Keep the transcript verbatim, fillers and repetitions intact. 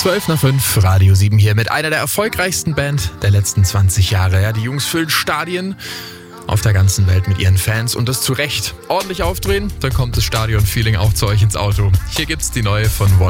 zwölf nach fünf, Radio sieben hier mit einer der erfolgreichsten Band der letzten zwanzig Jahre. Ja, die Jungs füllen Stadien auf der ganzen Welt mit ihren Fans und das zu Recht. Ordentlich aufdrehen, dann kommt das Stadion-Feeling auch zu euch ins Auto. Hier gibt's die neue von One